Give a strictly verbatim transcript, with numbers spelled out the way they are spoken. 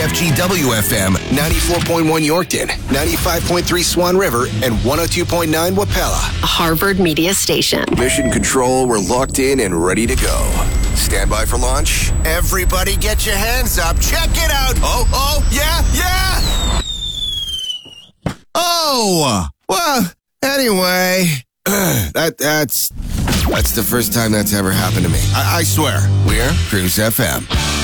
F G W F M, ninety-four point one Yorkton, ninety-five point three Swan River, and one oh two point nine Wapella. A Harvard Media Station. Mission Control, we're locked in and ready to go. Stand by for launch. Everybody get your hands up. Check it out. Oh, oh, yeah, yeah. Oh, well, anyway, that that's that's the first time that's ever happened to me. I, I swear. We're Cruise F M.